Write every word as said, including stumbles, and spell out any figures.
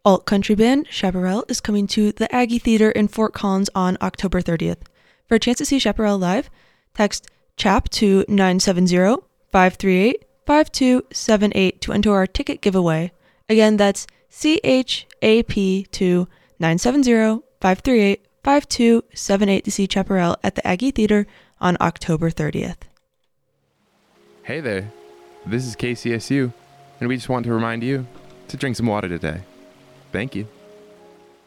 Alt country band Chaparral is coming to the Aggie Theater in Fort Collins on October thirtieth. For a chance to see Chaparral live, text CHAP to nine seven zero, five three eight, five two seven eight to enter our ticket giveaway. Again, that's C H A P to nine seven zero, five three eight, five two seven eight to see Chaparral at the Aggie Theater on October thirtieth. Hey there, this is K C S U, and we just want to remind you to drink some water today. Thank you.